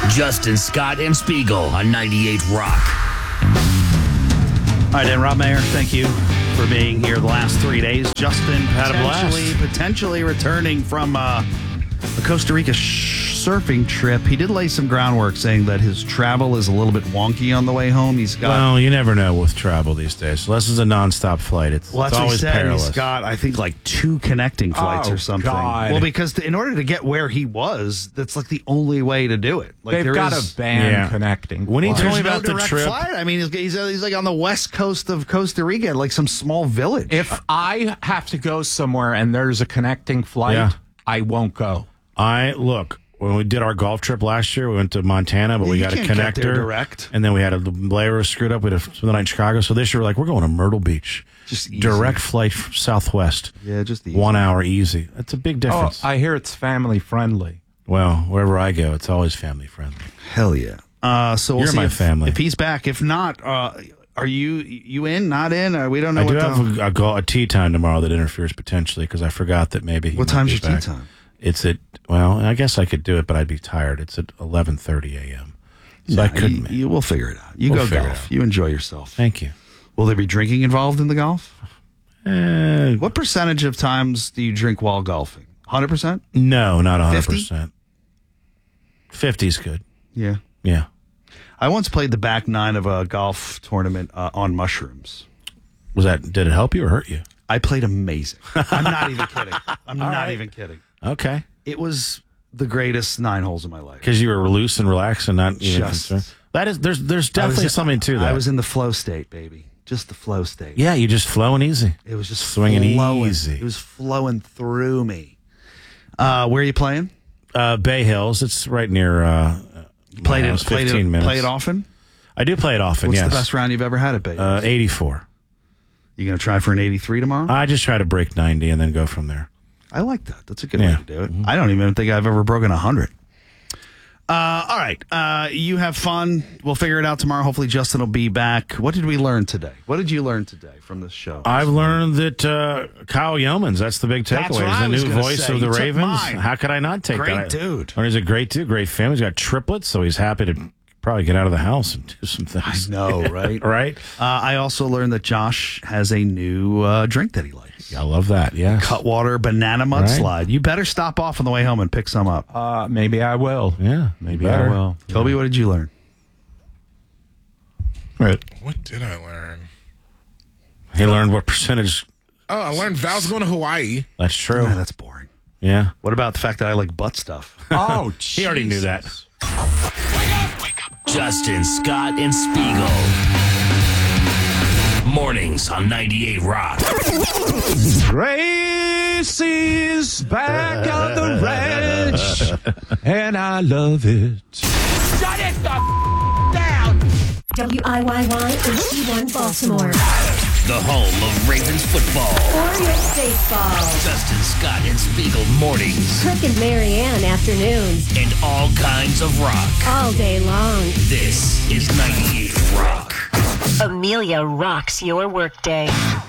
Justin Scott and Spiegel on 98 Rock. All right, and Rob Mayer, thank you for being here the last 3 days. Justin Had a blast. potentially returning from a Costa Rica surfing trip. He did lay some groundwork saying that his travel is a little bit wonky on the way home. He's got... Well, you never know with travel these days. Unless it's a nonstop flight, it's Well, that's what he always said. perilous. He's got, I think, like 2 connecting flights Oh, or something. God. Well, because in order to get where he was, that's like the only way to do it. Like They've got a ban connecting. When he flights. told me There's no about the direct trip, flight. I mean, he's like on the west coast of Costa Rica, like some small village. If I have to go somewhere and there's a connecting flight, Yeah. I won't go. Look, when we did our golf trip last year, we went to Montana, but we You got a can't get connector. there direct. And then we had a layer screwed up. We had the night in Chicago. So this year, we're like, we're going to Myrtle Beach. Just easy. Direct flight from Southwest. Yeah, just easy. 1 hour easy. That's a big Oh, difference. I hear it's family friendly. Well, wherever I go, it's always family friendly. Hell yeah. So we'll You're see my if, family. if he's back. If not, are you in? Not in? We don't know. I what do the- have a tea time tomorrow that interferes potentially because I forgot that maybe. What time's your tea time? It's at, well, I guess I could do it, but I'd be tired. It's at 11:30 a.m. So Nah, I couldn't. you will figure it out. You We'll go figure it golf. out. You enjoy yourself. Thank you. Will there be drinking involved in the golf? Uh, What percentage of times do you drink while golfing? 100%? no, not 50? 100%. 50's good. Yeah. Yeah. I once played the back nine of a golf tournament on mushrooms. Did it help you or hurt you? I played amazing. I'm not even kidding. I'm not even kidding. Okay. It was the greatest 9 holes of my life. Because you were loose and relaxed and not even Just- concerned. That is, there's definitely something to that. I was in the flow state, baby. Just the flow state. yeah, you just flowing easy. It was just Swinging flowing. easy. It was flowing through me. Where are you playing? Bay Hills. It's right near. Played my it. house, Played 15 it. minutes. Play it often. I do play it often. What's yes. the best round you've ever had at Bay? 84. You gonna try for an 83 tomorrow? I just try to break 90 and then go from there. I like that. That's a good Yeah. way to do it. I don't even think I've ever broken 100. All right. You have fun. We'll figure it out tomorrow. Hopefully, Justin will be back. What did we learn today? What did you learn today from this show? I've learned that Kyle Yeomans, that's the big That's takeaway, what is I the was new gonna voice say. of the You took Ravens. mine. How could I not take Great that? dude. He's a great dude, great family. He's got triplets, so he's happy to probably get out of the house and do some things. I know, right? Right? I also learned that Josh has a new drink that he likes. I love that, yeah. Cutwater banana mudslide. You better stop off on the way home and pick some up. Maybe I will. Yeah, maybe Better. I will. Kobe, what did you learn? Right. What did I learn? He learned what percentage. Oh, I learned Val's going to Hawaii. That's true. Yeah, that's boring. Yeah. What about the fact that I like butt stuff? Oh, He already knew that. Justin Scott and Spiegel. Mornings on 98 Rock. Gracie's back on the ranch, and I love it. Shut it the down! WIYY HD1 Baltimore. The home of Ravens football. Orioles baseball. Justin Scott and Spiegel mornings. Cook and Marianne afternoons. And all kinds of rock. All day long. This is 98 Rock. Amelia rocks your workday.